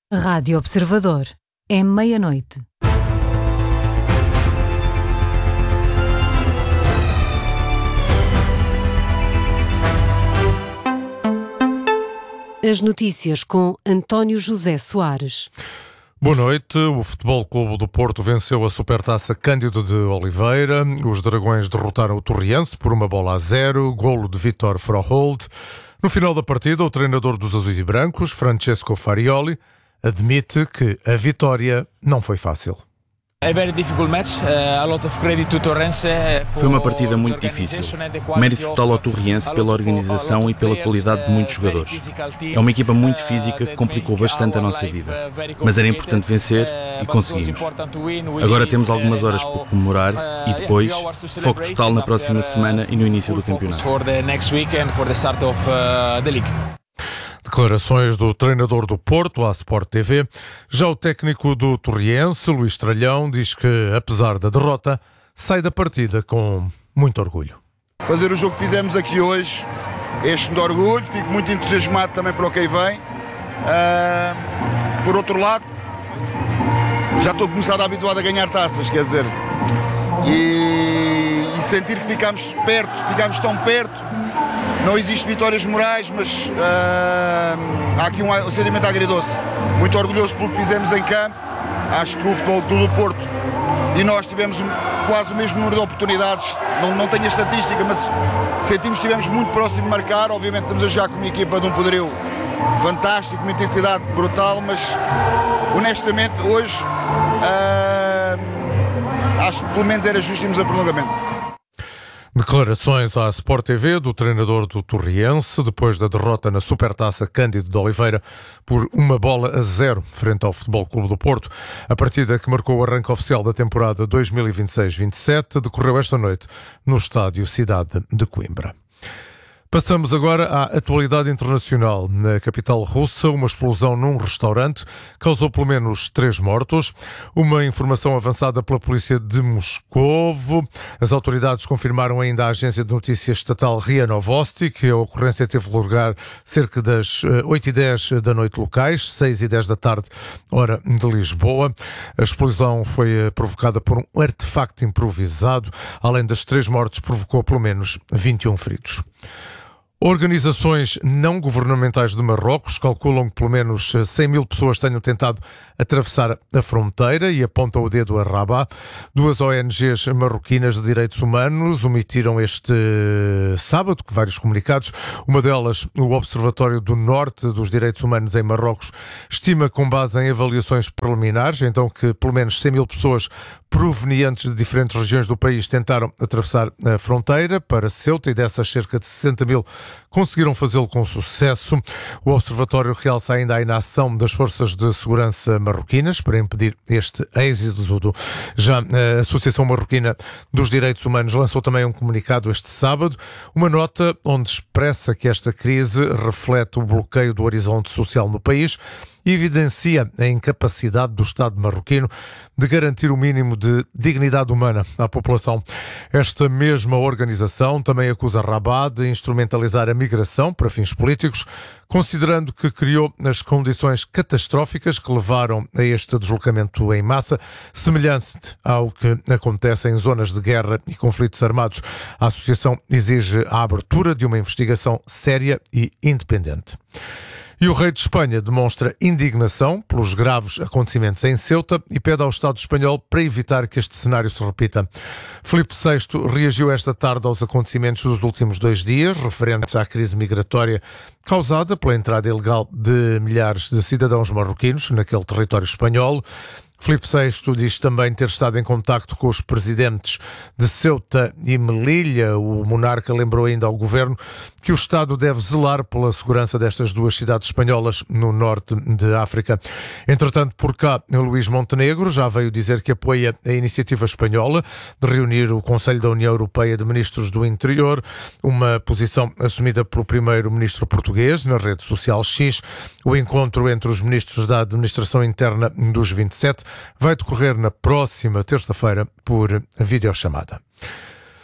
Rádio Observador. É meia-noite. As notícias com António José Soares. Boa noite. O Futebol Clube do Porto venceu a Supertaça Cândido de Oliveira. Os Dragões derrotaram o Torriense por 1-0, golo de Vitor Froholt. No final da partida, o treinador dos Azuis e Brancos, Francesco Farioli, admite que a vitória não foi fácil. Foi uma partida muito difícil. Mérito total ao Torriense pela organização e pela qualidade de muitos jogadores. É uma equipa muito física que complicou bastante a nossa vida. Mas era importante vencer e conseguimos. Agora temos algumas horas para comemorar e depois foco total na próxima semana e no início do campeonato. Declarações do treinador do Porto à Sport TV. Já o técnico do Torriense, Luís Tralhão, diz que, apesar da derrota, sai da partida com muito orgulho. Fazer o jogo que fizemos aqui hoje, enche-me de orgulho, fico muito entusiasmado também para o que aí vem. Por outro lado, já estou começado habituado a ganhar taças, quer dizer, e sentir que ficámos tão perto. Não existe vitórias morais, mas há aqui um sentimento agridoce. Muito orgulhoso pelo que fizemos em campo. Acho que o Futebol Clube do Porto e nós tivemos quase o mesmo número de oportunidades. Não tenho a estatística, mas sentimos que estivemos muito próximo de marcar. Obviamente estamos a jogar com uma equipa de um poderio fantástico, uma intensidade brutal, mas honestamente hoje acho que pelo menos era justo irmos a prolongamento. Declarações à Sport TV do treinador do Torriense depois da derrota na Supertaça Cândido de Oliveira por 1-0 frente ao Futebol Clube do Porto. A partida que marcou o arranque oficial da temporada 2026-27 decorreu esta noite no estádio Cidade de Coimbra. Passamos agora à atualidade internacional. Na capital russa, uma explosão num restaurante causou pelo menos 3 mortos. Uma informação avançada pela polícia de Moscovo. As autoridades confirmaram ainda à agência de notícias estatal RIA Novosti que a ocorrência teve lugar cerca das 8h10 da noite locais, 6h10 da tarde, hora de Lisboa. A explosão foi provocada por um artefacto improvisado. Além das 3 mortes, provocou pelo menos 21 feridos. Organizações não governamentais de Marrocos calculam que pelo menos 100 mil pessoas tenham tentado atravessar a fronteira e apontam o dedo a Rabat. 2 ONGs marroquinas de direitos humanos emitiram este sábado vários comunicados. Uma delas, o Observatório do Norte dos Direitos Humanos em Marrocos, estima com base em avaliações preliminares, então que pelo menos 100 mil pessoas provenientes de diferentes regiões do país tentaram atravessar a fronteira para Ceuta e dessas cerca de 60 mil conseguiram fazê-lo com sucesso. O Observatório realça ainda a inação das forças de segurança marroquinas para impedir este êxodo. Já a Associação Marroquina dos Direitos Humanos lançou também um comunicado este sábado, uma nota onde expressa que esta crise reflete o bloqueio do horizonte social no país e evidencia a incapacidade do Estado marroquino de garantir o mínimo de dignidade humana à população. Esta mesma organização também acusa Rabat de instrumentalizar a migração para fins políticos, considerando que criou as condições catastróficas que levaram a este deslocamento em massa, semelhante ao que acontece em zonas de guerra e conflitos armados. A associação exige a abertura de uma investigação séria e independente. E o rei de Espanha demonstra indignação pelos graves acontecimentos em Ceuta e pede ao Estado espanhol para evitar que este cenário se repita. Filipe VI reagiu esta tarde aos acontecimentos dos últimos 2 dias, referentes à crise migratória causada pela entrada ilegal de milhares de cidadãos marroquinos naquele território espanhol. Filipe VI diz também ter estado em contacto com os presidentes de Ceuta e Melilla. O monarca lembrou ainda ao governo que o Estado deve zelar pela segurança destas 2 cidades espanholas no norte de África. Entretanto, por cá, Luís Montenegro já veio dizer que apoia a iniciativa espanhola de reunir o Conselho da União Europeia de Ministros do Interior, uma posição assumida pelo primeiro-ministro português na rede social X. O encontro entre os ministros da Administração Interna dos 27 vai decorrer na próxima terça-feira por videochamada.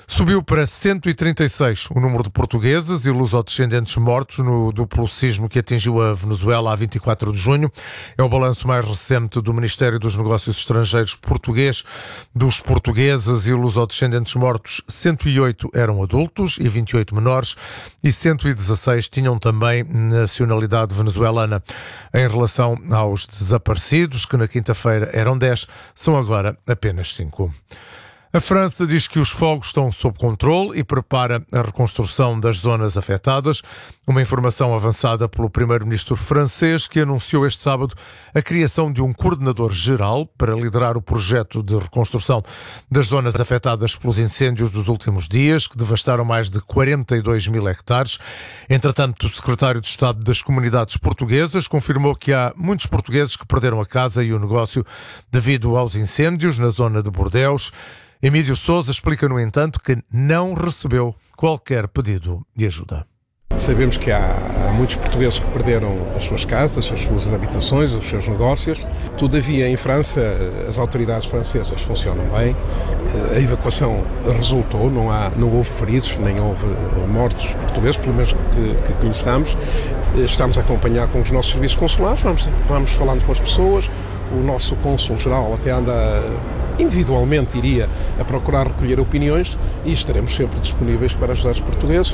Subiu para 136 o número de portugueses e lusodescendentes mortos no duplo sismo que atingiu a Venezuela a 24 de junho. É o balanço mais recente do Ministério dos Negócios Estrangeiros português. Dos portugueses e lusodescendentes mortos, 108 eram adultos e 28 menores e 116 tinham também nacionalidade venezuelana. Em relação aos desaparecidos, que na quinta-feira eram 10, são agora apenas 5. A França diz que os fogos estão sob controle e prepara a reconstrução das zonas afetadas. Uma informação avançada pelo primeiro-ministro francês, que anunciou este sábado a criação de um coordenador geral para liderar o projeto de reconstrução das zonas afetadas pelos incêndios dos últimos dias, que devastaram mais de 42 mil hectares. Entretanto, o secretário de Estado das Comunidades Portuguesas confirmou que há muitos portugueses que perderam a casa e o negócio devido aos incêndios na zona de Bordeus. Emílio Sousa explica, no entanto, que não recebeu qualquer pedido de ajuda. Sabemos que há muitos portugueses que perderam as suas casas, as suas habitações, os seus negócios. Todavia, em França, as autoridades francesas funcionam bem. A evacuação resultou, não houve feridos, nem houve mortos portugueses, pelo menos que conheçamos. Estamos a acompanhar com os nossos serviços consulares, vamos falando com as pessoas. O nosso cônsul-geral até anda individualmente, iria a procurar recolher opiniões e estaremos sempre disponíveis para ajudar os portugueses.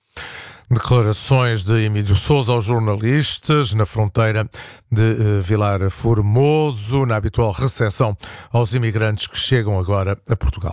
Declarações de Emílio Sousa aos jornalistas na fronteira de Vilar Formoso, na habitual recepção aos imigrantes que chegam agora a Portugal.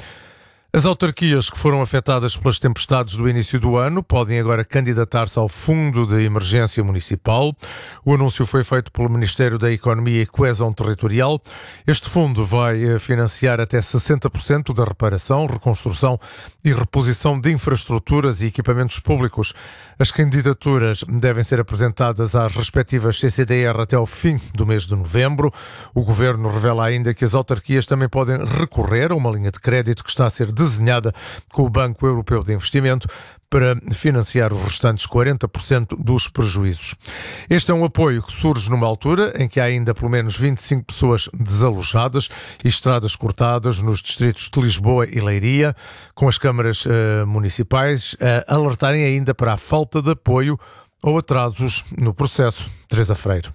As autarquias que foram afetadas pelas tempestades do início do ano podem agora candidatar-se ao Fundo de Emergência Municipal. O anúncio foi feito pelo Ministério da Economia e Coesão Territorial. Este fundo vai financiar até 60% da reparação, reconstrução e reposição de infraestruturas e equipamentos públicos. As candidaturas devem ser apresentadas às respectivas CCDR até ao fim do mês de novembro. O Governo revela ainda que as autarquias também podem recorrer a uma linha de crédito que está a ser desenhada com o Banco Europeu de Investimento para financiar os restantes 40% dos prejuízos. Este é um apoio que surge numa altura em que há ainda pelo menos 25 pessoas desalojadas e estradas cortadas nos distritos de Lisboa e Leiria, com as câmaras municipais a alertarem ainda para a falta de apoio ou atrasos no processo. Teresa Freire.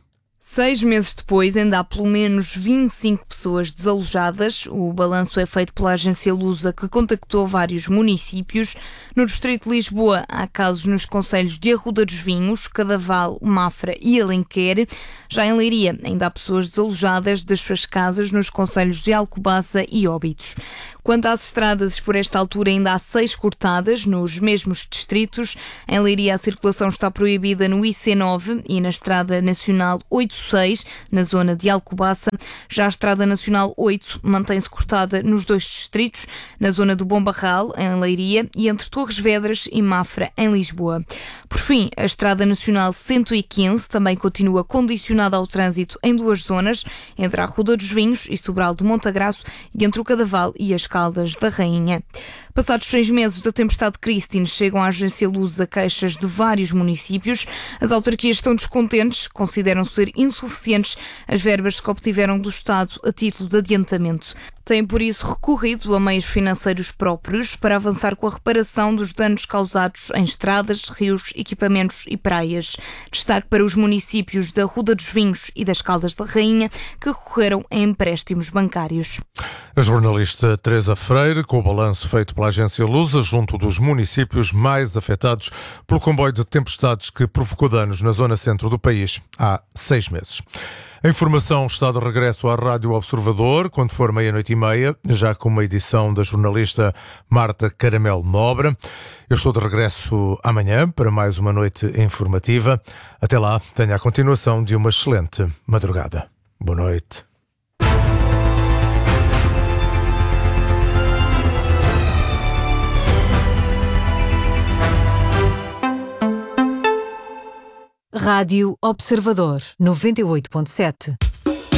6 meses depois, ainda há pelo menos 25 pessoas desalojadas. O balanço é feito pela agência Lusa, que contactou vários municípios. No distrito de Lisboa, há casos nos concelhos de Arruda dos Vinhos, Cadaval, Mafra e Alenquer. Já em Leiria, ainda há pessoas desalojadas das suas casas nos concelhos de Alcobaça e Óbidos. Quanto às estradas, por esta altura ainda há 6 cortadas nos mesmos distritos. Em Leiria, a circulação está proibida no IC9 e na Estrada Nacional 86, na zona de Alcobaça. Já a Estrada Nacional 8 mantém-se cortada nos 2 distritos, na zona do Bom Barral, em Leiria, e entre Torres Vedras e Mafra, em Lisboa. Por fim, a Estrada Nacional 115 também continua condicionada ao trânsito em 2 zonas, entre a Arruda dos Vinhos e Sobral de Montagraço e entre o Cadaval e as Caldas da Rainha. Passados 6 meses da tempestade Christine, chegam à agência Lusa queixas de vários municípios. As autarquias estão descontentes, consideram ser insuficientes as verbas que obtiveram do Estado a título de adiantamento. Têm, por isso, recorrido a meios financeiros próprios para avançar com a reparação dos danos causados em estradas, rios, equipamentos e praias. Destaque para os municípios da Arruda dos Vinhos e das Caldas da Rainha, que recorreram a empréstimos bancários. A jornalista Teresa Freire, com o balanço feito pela agência Lusa, junto dos municípios mais afetados pelo comboio de tempestades que provocou danos na zona centro do país há 6 meses. A informação está de regresso à Rádio Observador, quando for 00:30, já com uma edição da jornalista Marta Caramelo Nobre. Eu estou de regresso amanhã para mais uma noite informativa. Até lá, tenha a continuação de uma excelente madrugada. Boa noite. Rádio Observador 98.7